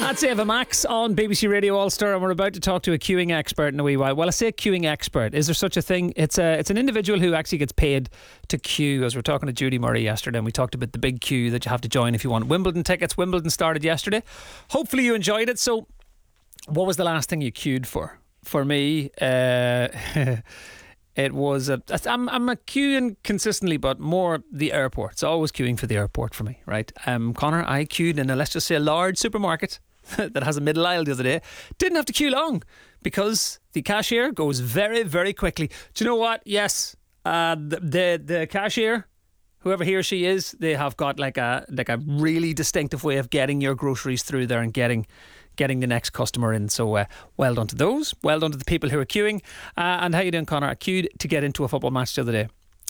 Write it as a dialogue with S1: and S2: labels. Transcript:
S1: That's Ava Max on BBC Radio Ulster, and we're about to talk to a queuing expert in a wee while. Well, I say queuing expert. Is there such a thing? It's an individual who actually gets paid to queue. As we were talking to Judy Murray yesterday, and we talked about the big queue that you have to join if you want Wimbledon tickets. Wimbledon started yesterday. Hopefully you enjoyed it. So, what was the last thing you queued for? For me, it was I'm a queuing consistently, but more the airport. It's always queuing for the airport for me, right? Connor, I queued in let's just say a large supermarket that has a middle aisle the other day. Didn't have to queue long because the cashier goes very, very quickly. Do you know what? Yes, the cashier, whoever he or she is, they have got like a really distinctive way of getting your groceries through there and getting the next customer in. So well done to those. Well done to the people who are queuing. And how you doing, Connor? I queued to get into a football match the other day.